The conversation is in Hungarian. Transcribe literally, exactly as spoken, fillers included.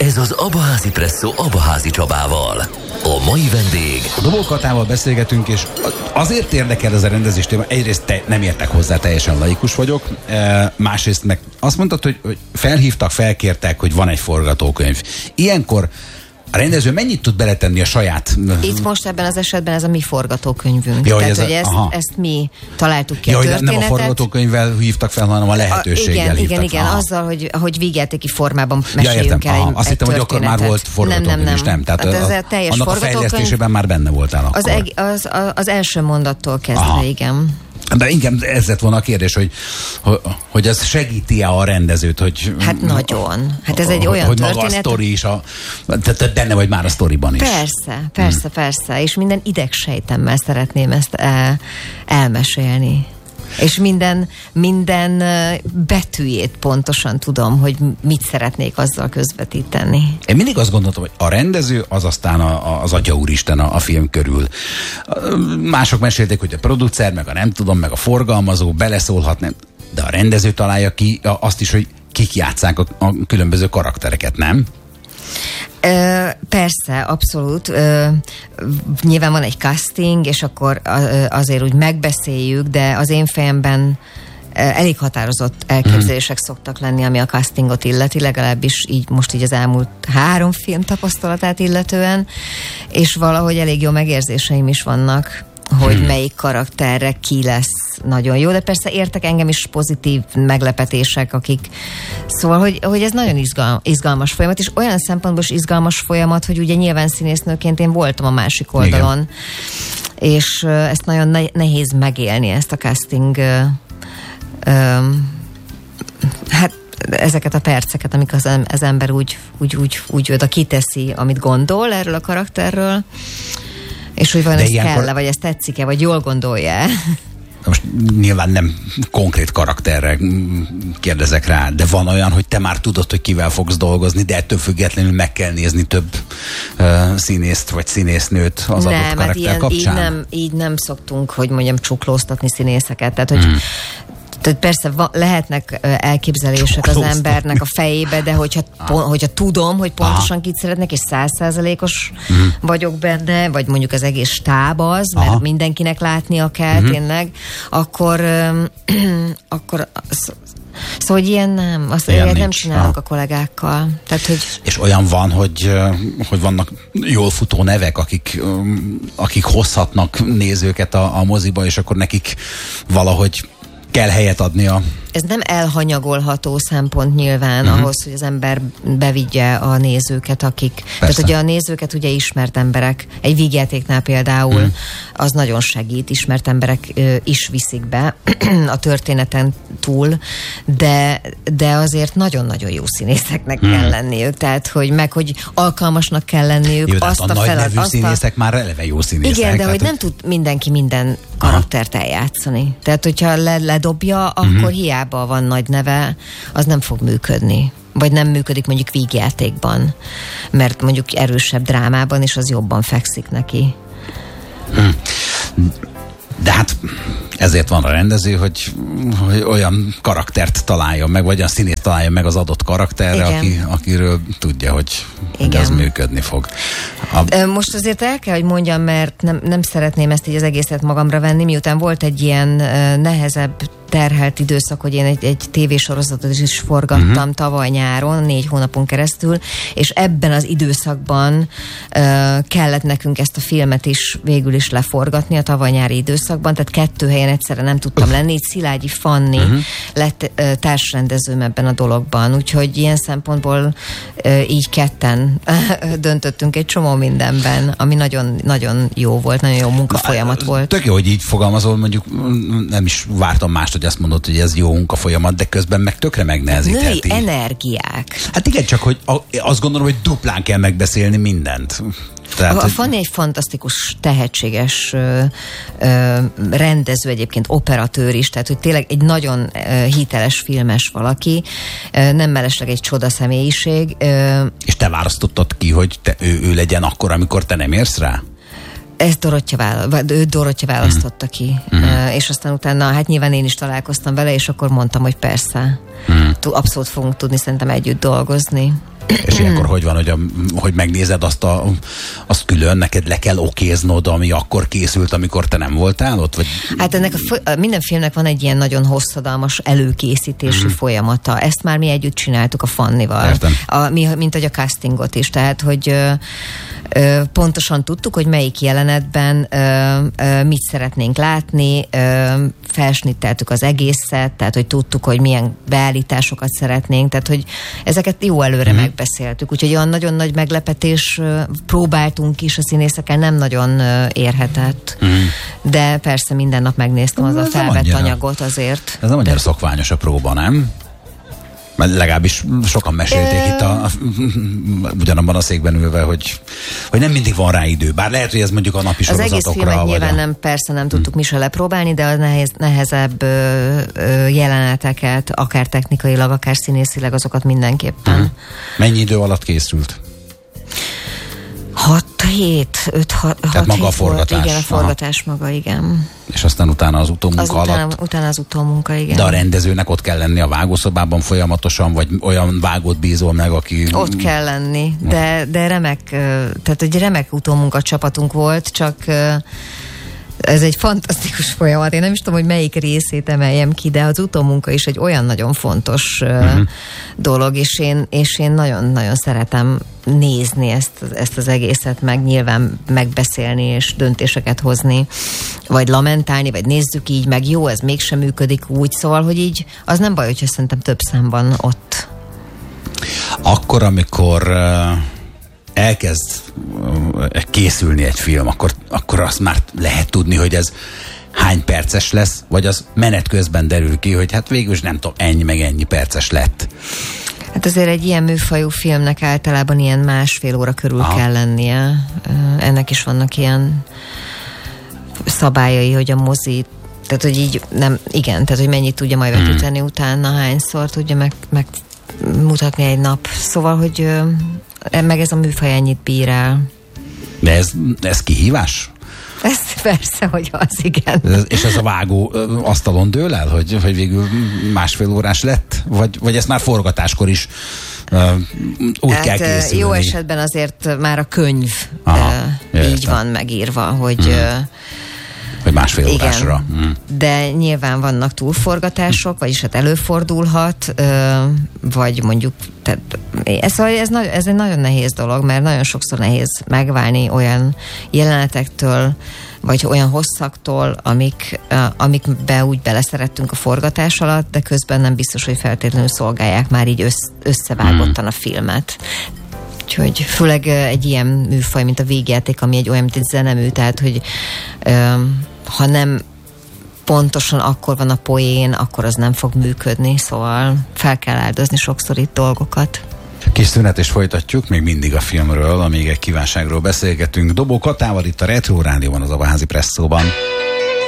Ez az Abaházi Presszó Abaházi Csabával. A mai vendég... Dobó Katával beszélgetünk, és azért érdekel ez a rendezés téma. Egyrészt te nem értek hozzá, teljesen laikus vagyok. Másrészt meg azt mondtad, hogy, hogy felhívtak, felkértek, hogy van egy forgatókönyv. Ilyenkor a rendező mennyit tud beletenni a saját... Itt most ebben az esetben ez a mi forgatókönyvünk. Ja, Tehát, ez hogy a, ezt, ezt mi találtuk ki ja, a történetet. Nem a forgatókönyvvel hívtak fel, hanem a lehetőséggel a, igen, hívtak igen, igen, aha. azzal, hogy, hogy vígjátéki formában meséljünk ja, el egy, egy, azt egy hittem, hogy akkor már volt forgatókönyv nem, nem, is, nem? Tehát hát ez a, a teljes annak a fejlesztésében már benne voltál akkor. Az, eg, az, az, az első mondattól kezdve, aha. igen. De inkább ez lett volna a kérdés, hogy, hogy ez segíti-e a rendezőt, hogy... Hát nagyon. Hát ez egy olyan hogy történet... Hogy maga a sztori is, a, tehát benne vagy már a sztoriban is. Persze, persze, hmm. persze. És minden idegsejtemmel szeretném ezt el, elmesélni. És minden, minden betűjét pontosan tudom, hogy mit szeretnék azzal közvetíteni. Én mindig azt gondoltam, hogy a rendező az aztán a, az Atya Úristen a, a film körül. Mások mesélték, hogy a producer, meg a nem tudom, meg a forgalmazó beleszólhat, nem. De a rendező találja ki azt is, hogy kik játsszák a, a különböző karaktereket, nem? Ö, persze, abszolút. Ö, nyilván van egy casting, és akkor azért úgy megbeszéljük, de az én fejemben elég határozott elképzelések hmm. szoktak lenni, ami a castingot illeti, legalábbis így most így az elmúlt három film tapasztalatát illetően, és valahogy elég jó megérzéseim is vannak, hogy hmm. melyik karakterre ki lesz nagyon jó, de persze értek engem is pozitív meglepetések, akik... Szóval, hogy, hogy ez nagyon izgal, izgalmas folyamat, és olyan szempontból is izgalmas folyamat, hogy ugye nyilván színésznőként én voltam a másik oldalon, igen. és uh, ezt nagyon ne- nehéz megélni, ezt a casting uh, um, hát ezeket a perceket, amik az, az ember úgy, úgy, úgy, úgy oda kiteszi, amit gondol erről a karakterről, és hogy van ez ilyenkor... kell-e, vagy ez tetszik-e, vagy jól gondolja-e. Most nyilván nem konkrét karakterre kérdezek rá, de van olyan, hogy te már tudod, hogy kivel fogsz dolgozni, de ettől függetlenül meg kell nézni több uh, színészt vagy színésznőt az nem, adott karakter ilyen, kapcsán? Így nem, így nem szoktunk, hogy mondjam, csuklóztatni színészeket. Tehát, hogy hmm. Tehát persze va, lehetnek elképzelések az embernek a fejébe, de hogyha, pon, hogyha tudom, hogy pontosan aha. kit szeretnek, és száz százalékos uh-huh. vagyok benne, vagy mondjuk az egész stáb az, mert aha. mindenkinek látnia kell uh-huh. tényleg, akkor akkor szóval, hogy ilyen nem, azt ilyen nem nincs. Csinálunk aha. a kollégákkal. Tehát, hogy... És olyan van, hogy, hogy vannak jól futó nevek, akik, akik hozhatnak nézőket a, a moziba, és akkor nekik valahogy kell helyet adni a... Ez nem elhanyagolható szempont nyilván uh-huh. ahhoz, hogy az ember bevigye a nézőket, akik... Persze. Tehát ugye a nézőket ugye ismert emberek, egy vígjátéknál például uh-huh. az nagyon segít, ismert emberek ö, is viszik be a történeten túl, de, de azért nagyon-nagyon jó színészeknek uh-huh. kell lenniük, tehát hogy meg, hogy alkalmasnak kell lenniük. Jó, azt a, a nagy felad, nevű azt színészek a... már eleve jó színészek. Igen, de tehát, hogy nem tud mindenki minden karaktert eljátszani. Tehát, hogyha le, ledobja, akkor uh-huh. hiába van nagy neve, az nem fog működni. Vagy nem működik mondjuk vígjátékban, mert mondjuk erősebb drámában, és az jobban fekszik neki. Hmm. De hát ezért van a rendező, hogy, hogy olyan karaktert találjon meg, vagy olyan színét találjon meg az adott karakterre, aki, akiről tudja, hogy, hogy az működni fog. A... Most azért el kell, hogy mondjam, mert nem, nem szeretném ezt így az egészet magamra venni, miután volt egy ilyen nehezebb terhelt időszak, hogy én egy, egy tévésorozatot is forgattam uh-huh. tavaly nyáron, négy hónapon keresztül, és ebben az időszakban uh, kellett nekünk ezt a filmet is végül is leforgatni a tavaly nyári időszakban, tehát kettő helyen egyszerre nem tudtam uh. lenni, így Szilágyi Fanni uh-huh. lett uh, társrendezőm ebben a dologban, úgyhogy ilyen szempontból uh, így ketten uh, döntöttünk egy csomó mindenben, ami nagyon, nagyon jó volt, nagyon jó munkafolyamat volt. Tök jó, hogy így fogalmazol, mondjuk nem is vártam mást, hogy azt mondod, hogy ez jó munkafolyamat, de közben meg tökre megnehezítheti. Női energiák. Hát igen, csak hogy azt gondolom, hogy duplán kell megbeszélni mindent. Tehát, a, a Fanni egy fantasztikus, tehetséges ö, ö, rendező, egyébként operatőr is, tehát hogy tényleg egy nagyon ö, hiteles filmes valaki, ö, nem mellesleg egy csoda személyiség. Ö, És te választottad ki, hogy te, ő, ő legyen akkor, amikor te nem érsz rá? Ezt Dorottya, vála- ő Dorottya választotta mm. ki. Mm. Uh, és aztán utána, hát nyilván én is találkoztam vele, és akkor mondtam, hogy persze. Mm. Abszolút fogunk tudni szerintem együtt dolgozni. És ilyenkor hogy van, hogy, a, hogy megnézed azt, a, azt külön, neked le kell okéznod, ami akkor készült, amikor te nem voltál ott? Vagy... Hát ennek a, minden filmnek van egy ilyen nagyon hosszadalmas előkészítési mm. folyamata. Ezt már mi együtt csináltuk a Fannival. A, mi, mint hogy a castingot is. Tehát, hogy ö, ö, pontosan tudtuk, hogy melyik jelenetben ö, ö, mit szeretnénk látni, ö, felsnitteltük az egészet, tehát, hogy tudtuk, hogy milyen beállításokat szeretnénk, tehát, hogy ezeket jó előre mm. megbeszéltük. Úgyhogy olyan nagyon nagy meglepetés próbáltunk is a színészekkel, nem nagyon érhetett. Mm. De persze minden nap megnéztem az ez a felvett annyira, anyagot azért. Ez nem annyira de... szokványos a próba, nem? Mert legalábbis sokan mesélték e... itt a, a, ugyanabban a székben ülve, hogy, hogy nem mindig van rá idő. Bár lehet, hogy ez mondjuk a napi sorozatokra. Az egész filmet nyilván a... nem, persze nem tudtuk hmm. mi se lepróbálni, de a nehez, nehezebb ö, ö, jeleneteket, akár technikailag, akár színészileg, azokat mindenképpen. Hmm. Mennyi idő alatt készült? hat hét, öt hat Tehát maga a forgatás. Volt, igen, a forgatás Aha. maga, igen. És aztán utána az utómunka az utána, alatt? Utána az utómunka, igen. De a rendezőnek ott kell lenni a vágószobában folyamatosan, vagy olyan vágót bízol meg, aki... Ott kell lenni, de, de remek, tehát egy remek utómunka csapatunk volt, csak ez egy fantasztikus folyamat. Én nem is tudom, hogy melyik részét emeljem ki, de az utómunka is egy olyan nagyon fontos uh-huh. dolog, és én, és én nagyon-nagyon szeretem nézni ezt, ezt az egészet, meg nyilván megbeszélni és döntéseket hozni, vagy lamentálni, vagy nézzük így, meg jó, ez mégsem működik úgy, szóval, hogy így az nem baj, hogyha szerintem több szám van ott. Akkor, amikor uh... elkezd készülni egy film, akkor, akkor azt már lehet tudni, hogy ez hány perces lesz, vagy az menet közben derül ki, hogy hát végül is nem tudom, ennyi meg ennyi perces lett. Hát azért egy ilyen műfajú filmnek általában ilyen másfél óra körül Aha. kell lennie. Ennek is vannak ilyen szabályai, hogy a mozi, tehát hogy így nem, igen, tehát hogy mennyit tudja majd vetíteni hmm. utána, hányszor tudja meg, meg mutatni egy nap. Szóval, hogy meg ez a műfaj ennyit bír el. De ez, ez kihívás? Ez persze, hogy az, igen. Ez, és ez a vágó asztalon dől el, hogy, hogy végül másfél órás lett? Vagy, vagy ezt már forgatáskor is uh, úgy hát, kell készülni? Jó esetben azért már a könyv Aha, uh, így van megírva, hogy... Hmm. Uh, Vagy másfél igen, órásra. Mm. De nyilván vannak túlforgatások, vagyis hát előfordulhat, vagy mondjuk, tehát ez, ez, ez egy nagyon nehéz dolog, mert nagyon sokszor nehéz megválni olyan jelenetektől, vagy olyan hosszaktól, amik, amikbe úgy beleszerettünk a forgatás alatt, de közben nem biztos, hogy feltétlenül szolgálják már így össz, összevágottan mm. a filmet. Úgyhogy főleg egy ilyen műfaj, mint a végjáték, ami egy olyan, mint egy zenemű, tehát, hogy öm, ha nem pontosan akkor van a poén, akkor az nem fog működni, szóval fel kell áldozni sokszor itt dolgokat. Kis szünet és folytatjuk, még mindig a filmről, amíg egy kívánságról beszélgetünk. Dobó Katával itt a Retro Rádióban, az Abaházi Presszóban.